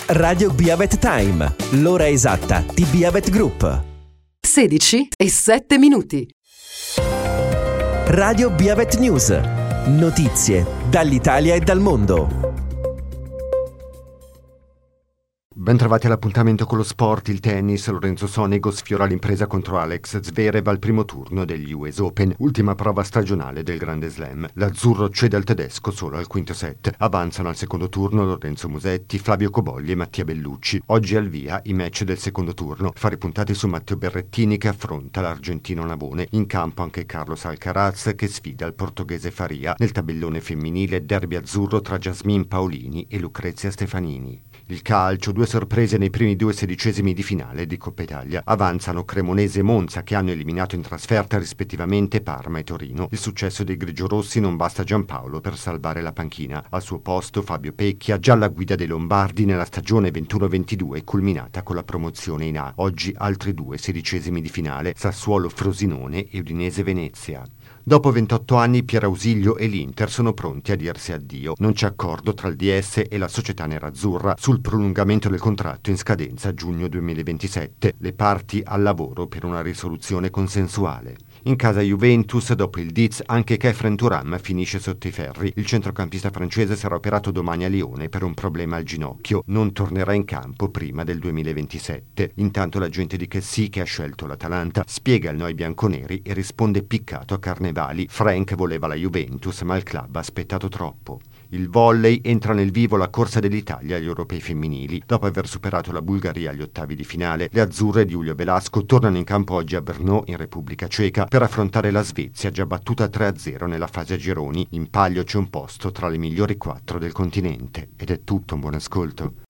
Radio Biavet Time, l'ora esatta di Biavet Group. 16:07. Radio Biavet News, notizie dall'Italia e dal mondo. Bentrovati all'appuntamento con lo sport. Il tennis. Lorenzo Sonego sfiora l'impresa contro Alex Zverev al primo turno degli US Open, ultima prova stagionale del Grande Slam. L'azzurro cede al tedesco solo al quinto set. Avanzano al secondo turno Lorenzo Musetti, Flavio Cobolli e Mattia Bellucci. Oggi al via i match del secondo turno. Fari puntati su Matteo Berrettini che affronta l'argentino Navone. In campo anche Carlos Alcaraz che sfida il portoghese Faria. Nel tabellone femminile derby azzurro tra Jasmine Paolini e Lucrezia Stefanini. Il calcio, due sorprese nei primi due sedicesimi di finale di Coppa Italia. Avanzano Cremonese e Monza che hanno eliminato in trasferta rispettivamente Parma e Torino. Il successo dei grigiorossi non basta a Giampaolo per salvare la panchina. Al suo posto Fabio Pecchia, già alla guida dei Lombardi nella stagione 21-22 culminata con la promozione in A. Oggi altri due sedicesimi di finale, Sassuolo Frosinone e Udinese Venezia. Dopo 28 anni Pier Ausilio e l'Inter sono pronti a dirsi addio. Non c'è accordo tra il DS e la società nerazzurra sul prolungamento del contratto in scadenza a giugno 2027. Le parti al lavoro per una risoluzione consensuale. In casa Juventus, dopo il Diz, anche Khéphren Thuram finisce sotto i ferri. Il centrocampista francese sarà operato domani a Lione per un problema al ginocchio. Non tornerà in campo prima del 2027. Intanto l'agente di Kessie, che ha scelto l'Atalanta, spiega il no ai bianconeri e risponde piccato a Carnevali. Frank voleva la Juventus, ma il club ha aspettato troppo. Il volley. Entra nel vivo la corsa dell'Italia agli europei femminili. Dopo aver superato la Bulgaria agli ottavi di finale, le azzurre di Julio Velasco tornano in campo oggi a Brno, in Repubblica Ceca, per affrontare la Svezia, già battuta 3-0 nella fase a gironi. In palio c'è un posto tra le migliori 4 del continente. Ed è tutto, un buon ascolto.